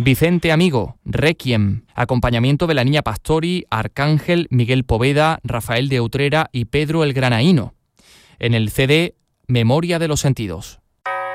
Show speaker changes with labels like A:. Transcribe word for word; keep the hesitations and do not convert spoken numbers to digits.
A: Vicente Amigo, Requiem. Acompañamiento de la Niña Pastori, Arcángel, Miguel Poveda, Rafael de Utrera y Pedro el Granaíno. En el C D, Memoria de los Sentidos.